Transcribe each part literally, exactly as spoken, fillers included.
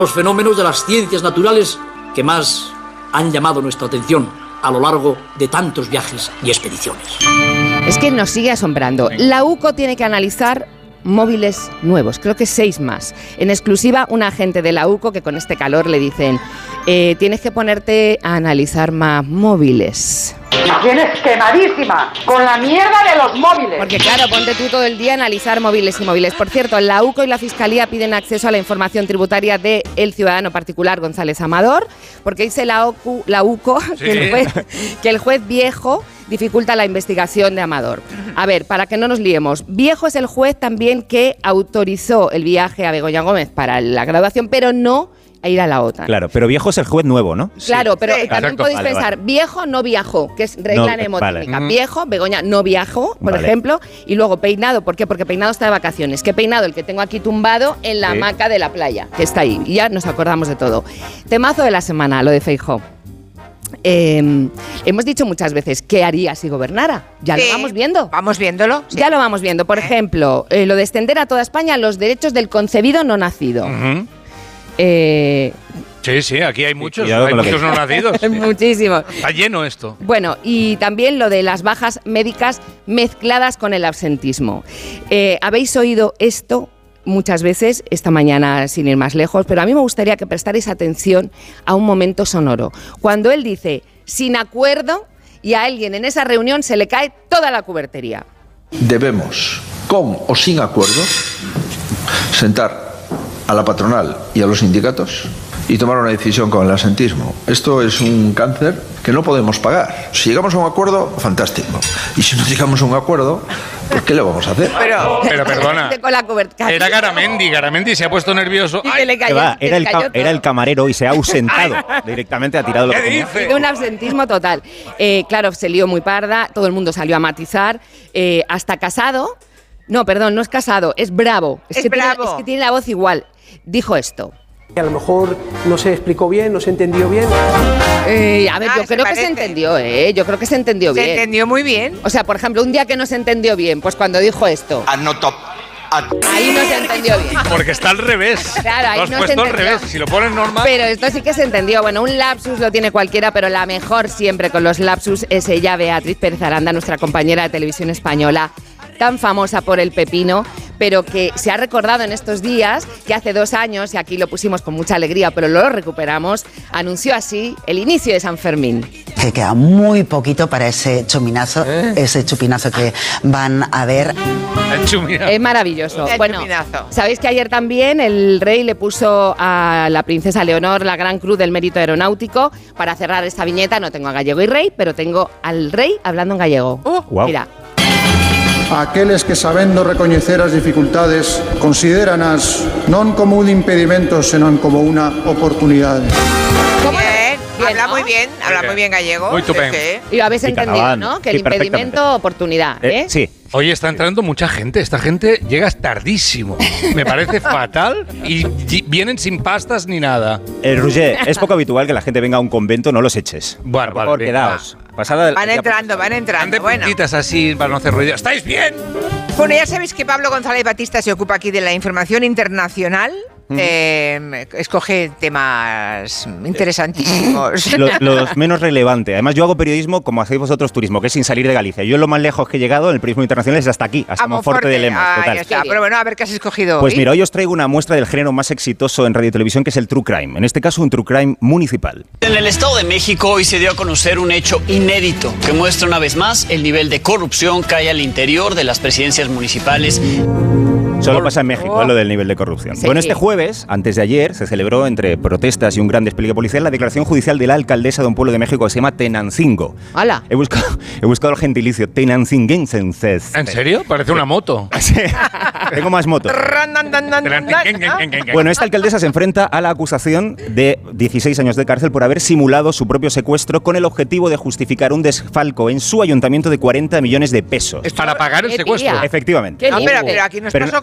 Los fenómenos de las ciencias naturales que más han llamado nuestra atención a lo largo de tantos viajes y expediciones. Es que nos sigue asombrando. La U C O tiene que analizar móviles nuevos, creo que seis más. En exclusiva, un agente de la U C O que con este calor le dicen eh, tienes que ponerte a analizar más móviles. Tienes quemadísima con la mierda de los móviles. Porque claro, ponte tú todo el día a analizar móviles y móviles. Por cierto, la U C O y la Fiscalía piden acceso a la información tributaria del ciudadano particular González Amador, porque dice la, O C U, la U C O sí. que, el juez, que el juez viejo dificulta la investigación de Amador. A ver, para que no nos liemos, viejo es el juez también que autorizó el viaje a Begoña Gómez para la graduación, pero no a ir a la OTAN. Claro, pero viejo es el juez nuevo, ¿no? Claro, pero sí. también Exacto. podéis vale, pensar, vale. viejo no viajó, que es regla no, mnemotécnica. Vale. Viejo, Begoña no viajó, por vale. ejemplo, y luego peinado, ¿por qué? Porque peinado está de vacaciones. ¿Qué peinado? El que tengo aquí tumbado en la sí. hamaca de la playa, que está ahí. Y ya nos acordamos de todo. Temazo de la semana, lo de Feijóo. Eh, hemos dicho muchas veces qué haría si gobernara. Ya sí, lo vamos viendo. Vamos viéndolo. Sí. Ya lo vamos viendo. Por ¿Eh? ejemplo, eh, lo de extender a toda España los derechos del concebido no nacido. Uh-huh. Eh, sí, sí, aquí hay muchos, hay muchos no nacidos. Sí. Muchísimos. Está lleno esto. Bueno, y también lo de las bajas médicas mezcladas con el absentismo. Eh, ¿Habéis oído esto muchas veces esta mañana, sin ir más lejos? Pero a mí me gustaría que prestarais atención a un momento sonoro. Cuando él dice, sin acuerdo, y a alguien en esa reunión se le cae toda la cubertería. Debemos, con o sin acuerdo, sentar a la patronal y a los sindicatos y tomar una decisión con el absentismo. Esto es un cáncer que no podemos pagar. Si llegamos a un acuerdo, fantástico. Y si no llegamos a un acuerdo, pues ¿qué le vamos a hacer? Pero, pero perdona, con la era Garamendi, Garamendi se ha puesto nervioso. Y le cayó, va, era, el era el camarero y se ha ausentado. Directamente ha tirado lo que tenía. De un absentismo total. Eh, claro, se lió muy parda, todo el mundo salió a matizar, eh, hasta Casado. No, perdón, no es Casado, es Bravo. Es, es que Bravo. Tiene, es que tiene la voz igual. Dijo esto. A lo mejor no se explicó bien, no se entendió bien. Eh, a ver, ah, yo creo parece. que se entendió, ¿eh? Yo creo que se entendió se bien. Se entendió muy bien. O sea, por ejemplo, un día que no se entendió bien, pues cuando dijo esto. Anoto. Ahí no se entendió bien. Porque está al revés. Claro, ahí lo has no puesto se al entendió. revés. Si lo pones normal. Pero esto sí que se entendió. Bueno, un lapsus lo tiene cualquiera, pero la mejor siempre con los lapsus es ella, Beatriz Pérez Aranda, nuestra compañera de televisión española, tan famosa por el pepino, pero que se ha recordado en estos días que hace dos años, y aquí lo pusimos con mucha alegría, pero lo recuperamos, anunció así el inicio de San Fermín. Que queda muy poquito para ese chupinazo, ¿Eh? ese chupinazo que van a ver. El chupinazo. Es maravilloso. El bueno, chupinazo. Sabéis que ayer también el rey le puso a la princesa Leonor la Gran Cruz del Mérito Aeronáutico. Para cerrar esta viñeta no tengo a Gallego y Rey, pero tengo al rey hablando en gallego. Oh, wow. Mira. Aqueles que sabendo recoñecer as dificultades consideranas non como un impedimento, senón como una oportunidade. Bien, Bien, habla ¿no? muy bien, habla muy bien gallego. Muy estupendo. Sí, sí. Y lo habéis Y entendido, catalán. ¿no? Que Sí, el impedimento, oportunidad, ¿eh? Eh, sí. Oye, está entrando mucha gente. Esta gente llega tardísimo. Me parece fatal. Y y vienen sin pastas ni nada. Eh, Roger, es poco habitual que la gente venga a un convento, no los eches. Bueno, por favor, vale, quedaos. Pasada del- Van ya- entrando, van Dan entrando. de Bueno. puntitas así para no hacer ruido. ¿Estáis bien? Bueno, ya sabéis que Pablo González Batista se ocupa aquí de la información internacional. Eh, escoge temas interesantísimos. Los, los menos relevantes. Además, yo hago periodismo como hacéis vosotros turismo, que es sin salir de Galicia. Yo lo más lejos que he llegado en el periodismo internacional es hasta aquí, hasta Monforte de Lemos. Ah, Total. ya está. Pero bueno, a ver qué has escogido Pues hoy. mira, hoy os traigo una muestra del género más exitoso en radio y televisión, que es el True Crime. En este caso, un True Crime municipal. En el Estado de México hoy se dio a conocer un hecho inédito que muestra una vez más el nivel de corrupción que hay al interior de las presidencias municipales. Solo pasa en México, ¿eh? Lo del nivel de corrupción. Sí. Bueno, este jueves, antes de ayer, se celebró, entre protestas y un gran despliegue policial, la declaración judicial de la alcaldesa de un pueblo de México que se llama Tenancingo. ¡Hala! He buscado, he buscado el gentilicio, Tenancinguenses. ¿En serio? Parece una moto. Sí. Tengo más motos. Bueno, esta alcaldesa se enfrenta a la acusación de dieciséis años de cárcel por haber simulado su propio secuestro con el objetivo de justificar un desfalco en su ayuntamiento de cuarenta millones de pesos. Es para pagar el ¿Qué secuestro. tía? Efectivamente. ¿Qué No, pero, dices? pero aquí nos Pero pasó no- con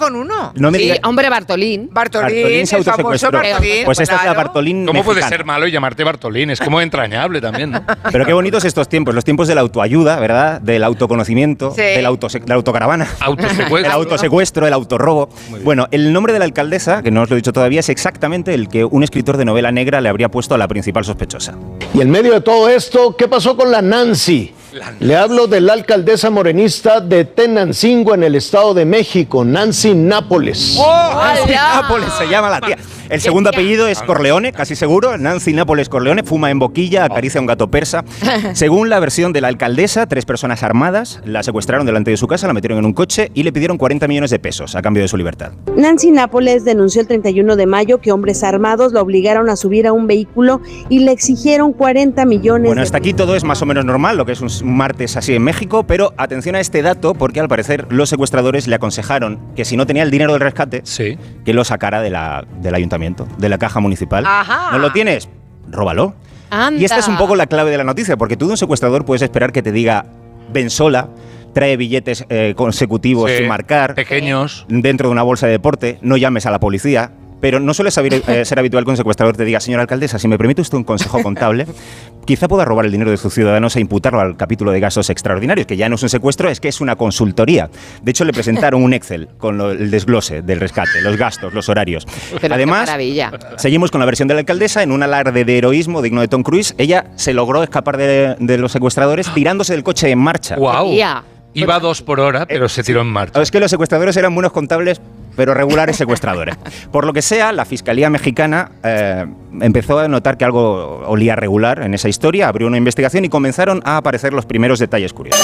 con uno. No me Sí, digas- hombre, Bartolín. Bartolín, Bartolín se el famoso autosecuestró. Bartolín. Pues esta es la claro. Bartolín ¿Cómo puede mexicana. ser malo y llamarte Bartolín? Es como entrañable también, ¿no? Pero qué bonitos estos tiempos, los tiempos de la autoayuda, ¿verdad? Del autoconocimiento, Sí. del autose- de la autocaravana. Autosecuestro. El autosecuestro, el autorrobo. Bueno, el nombre de la alcaldesa, que no os lo he dicho todavía, es exactamente el que un escritor de novela negra le habría puesto a la principal sospechosa. Y en medio de todo esto, ¿qué pasó con la Nancy? Le hablo de la alcaldesa morenista de Tenancingo en el Estado de México, Nancy Nápoles. Nancy Nápoles se llama la tía. El segundo apellido es Corleone, casi seguro. Nancy Nápoles Corleone, fuma en boquilla, acaricia a un gato persa. Según la versión de la alcaldesa, tres personas armadas la secuestraron delante de su casa, la metieron en un coche y le pidieron cuarenta millones de pesos a cambio de su libertad. Nancy Nápoles denunció el treinta y uno de mayo que hombres armados la obligaron a subir a un vehículo y le exigieron cuarenta millones Bueno, de hasta aquí todo es más o menos normal, lo que es un martes así en México, pero atención a este dato porque al parecer los secuestradores le aconsejaron que si no tenía el dinero del rescate, Sí. que lo sacara de la, del ayuntamiento, de la caja municipal. Ajá. ¿No lo tienes? Róbalo. Anda. Y esta es un poco la clave de la noticia, porque tú de un secuestrador puedes esperar que te diga, ven sola, trae billetes eh, consecutivos Sí. sin marcar, Pequeños. dentro de una bolsa de deporte, no llames a la policía. Pero no suele saber, eh, ser habitual que un secuestrador te diga, señora alcaldesa, si me permite usted un consejo contable, quizá pueda robar el dinero de sus ciudadanos e imputarlo al capítulo de gastos extraordinarios, que ya no es un secuestro, es que es una consultoría. De hecho, le presentaron un Excel con lo- el desglose del rescate, los gastos, los horarios. Pero Además, qué maravilla. seguimos con la versión de la alcaldesa. En un alarde de heroísmo digno de Tom Cruise, ella se logró escapar de, de los secuestradores tirándose del coche en marcha. Wow. Tía. Iba a dos por hora, pero se tiró en marcha. Es que los secuestradores eran buenos contables, pero regulares secuestradores. Por lo que sea, la Fiscalía Mexicana eh, empezó a notar que algo olía regular en esa historia, abrió una investigación y comenzaron a aparecer los primeros detalles curiosos.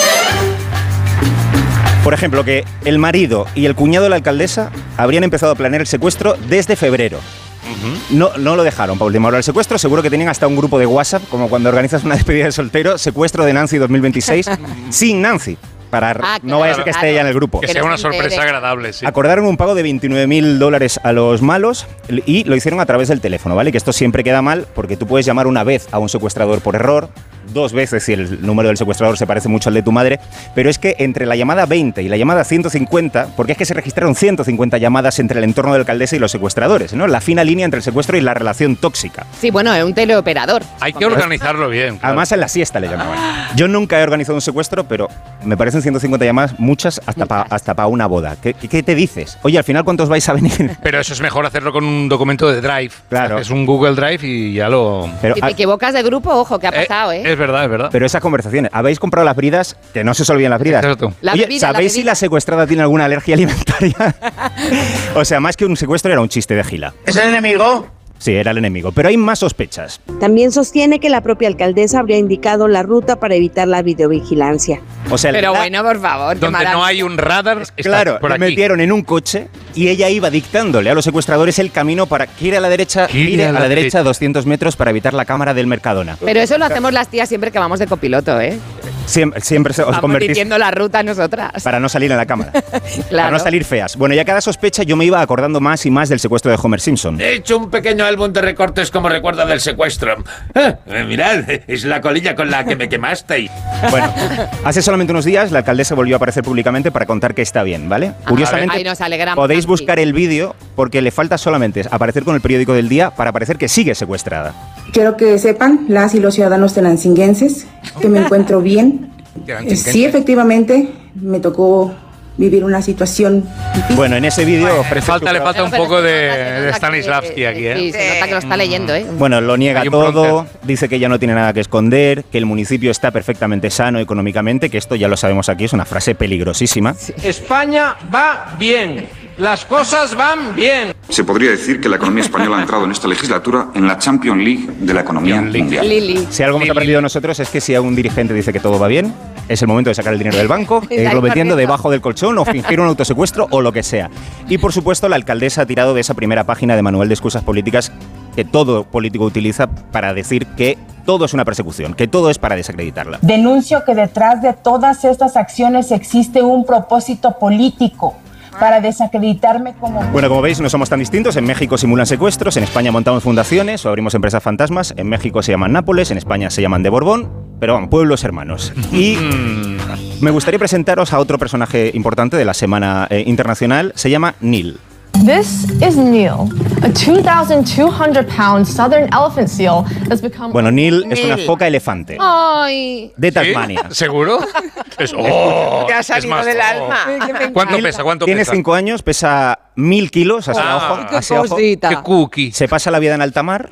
Por ejemplo, que el marido y el cuñado de la alcaldesa habrían empezado a planear el secuestro desde febrero. No, no lo dejaron para última hora el secuestro. Seguro que tenían hasta un grupo de WhatsApp, como cuando organizas una despedida de soltero, secuestro de Nancy dos mil veintiséis, sin Nancy. Para, Ah, no vaya a ser que claro, esté ella en el grupo. Que Que sea no una se entere. sorpresa agradable, sí. Acordaron un pago de veintinueve mil dólares a los malos y lo hicieron a través del teléfono, ¿vale? Que esto siempre queda mal porque tú puedes llamar una vez a un secuestrador por error, dos veces si el número del secuestrador se parece mucho al de tu madre, pero es que entre la llamada veinte y la llamada ciento cincuenta, porque es que se registraron ciento cincuenta llamadas entre el entorno de la alcaldesa y los secuestradores, ¿no? La fina línea entre el secuestro y la relación tóxica. Sí, bueno, es un teleoperador. Hay que organizarlo bien. claro. Además en la siesta le llamaban. Yo nunca he organizado un secuestro, pero me parecen ciento cincuenta llamadas, muchas hasta para hasta pa una boda. ¿Qué, qué te dices? Oye, al final, ¿cuántos vais a venir? Pero eso es mejor hacerlo con un documento de Drive. Claro. Es un Google Drive y ya lo... Pero, Si te equivocas de grupo, ojo, ¿qué ha pasado, eh? Es verdad, es verdad. pero esas conversaciones, ¿habéis comprado las bridas? Que no se os olviden las bridas. Exacto. La Oye, bebida, la ¿sabéis si bebida. la secuestrada tiene alguna alergia alimentaria? O sea, más que un secuestro era un chiste de gila. ¿Es el enemigo? Sí, era el enemigo. Pero hay más sospechas. También sostiene que la propia alcaldesa habría indicado la ruta para evitar la videovigilancia. O sea, Pero la- bueno, por favor. qué Donde no maravilla. hay un radar, está Claro, por la aquí. metieron en un coche y ella iba dictándole a los secuestradores el camino para que ir a la derecha, Gire gire a a la la derecha derecha. doscientos metros para evitar la cámara del Mercadona. Pero eso lo hacemos las tías siempre que vamos de copiloto, ¿eh? Siempre, siempre se- os Vamos convertís diciendo la ruta nosotras. para no salir en la cámara. Para Claro. no salir feas. Bueno, ya cada sospecha yo me iba acordando más y más del secuestro de Homer Simpson. He hecho un pequeño álbum de recortes como recuerdo del secuestro. Ah, eh, mirad, es la colilla con la que me quemasteis. Bueno, hace solamente unos días la alcaldesa volvió a aparecer públicamente para contar que está bien, ¿vale? Curiosamente, Ay, nos alegramos, podéis Nancy. buscar el vídeo porque le falta solamente aparecer con el periódico del día para parecer que sigue secuestrada. Quiero que sepan, las y los ciudadanos tenancinguenses, que me encuentro bien. Eh, Sí, efectivamente, me tocó vivir una situación difícil. Bueno, en ese vídeo Le ofrece falta, su le pro- falta un Pero poco se de, nota, se de nota Stanislavski que- aquí, ¿eh? Sí, se nota que lo está leyendo, ¿eh? Bueno, lo niega Hay un todo, prompter. dice que ya no tiene nada que esconder, que el municipio está perfectamente sano económicamente, que esto ya lo sabemos aquí, es una frase peligrosísima. España va bien. Las cosas van bien. Se podría decir que la economía española ha entrado en esta legislatura en la Champions League de la economía mundial. Lili. Si algo hemos aprendido nosotros es que si a un dirigente dice que todo va bien, es el momento de sacar el dinero del banco e irlo Exacto, metiendo correcto. debajo del colchón o fingir un autosecuestro o lo que sea. Y por supuesto, la alcaldesa ha tirado de esa primera página de manual de excusas políticas que todo político utiliza para decir que todo es una persecución, que todo es para desacreditarla. Denuncio que detrás de todas estas acciones existe un propósito político para desacreditarme como... Bueno, como veis, no somos tan distintos. En México simulan secuestros, en España montamos fundaciones o abrimos empresas fantasmas. En México se llaman Nápoles, en España se llaman de Borbón, pero vamos, pueblos hermanos. Y Me gustaría presentaros a otro personaje importante de la Semana eh, Internacional. Se llama Neil. This is Neil, a two thousand two hundred pound southern elephant seal that's become... Bueno, Neil, Neil. es una foca elefante Ay. de Tasmania. ¿Sí? ¿Seguro? Es, oh, Te ha es salido más, del oh. alma. ¿Cuánto pesa? ¿Cuánto Tiene pesa? cinco años, pesa mil kilos hacia Ah, abajo. qué hacia abajo. cosita. Qué cookie. Se pasa la vida en alta mar